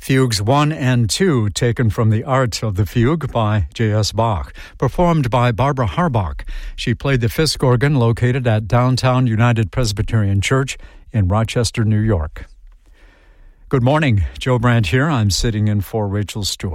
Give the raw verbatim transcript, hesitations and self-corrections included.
Fugues one and two, taken from the Art of the Fugue by J S. Bach, performed by Barbara Harbach. She played the Fisk organ located at Downtown United Presbyterian Church in Rochester, New York. Good morning. Joe Brandt here. I'm sitting in for Rachel Stewart.